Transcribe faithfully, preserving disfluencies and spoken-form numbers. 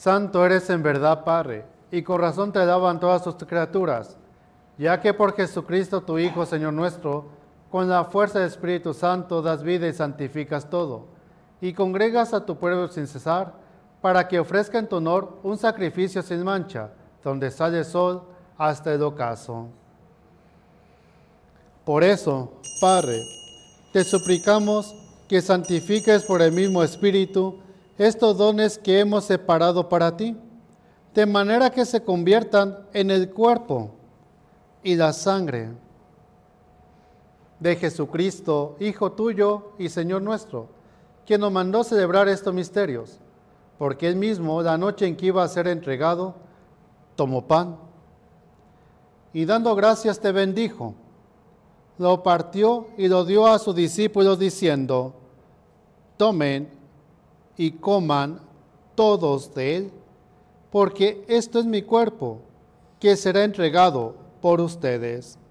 Santo eres en verdad, Padre, y con razón te alaban todas tus criaturas, ya que por Jesucristo tu Hijo, Señor nuestro, con la fuerza del Espíritu Santo das vida y santificas todo, y congregas a tu pueblo sin cesar, para que ofrezca en tu honor un sacrificio sin mancha, donde sale el sol hasta el ocaso. Por eso, Padre, te suplicamos que santifiques por el mismo Espíritu estos dones que hemos separado para ti, de manera que se conviertan en el cuerpo y la sangre de Jesucristo, Hijo tuyo y Señor nuestro, quien nos mandó celebrar estos misterios, porque él mismo, la noche en que iba a ser entregado, tomó pan y dando gracias te bendijo, lo partió y lo dio a sus discípulos diciendo: tomen y coman todos de él, porque esto es mi cuerpo, que será entregado por ustedes.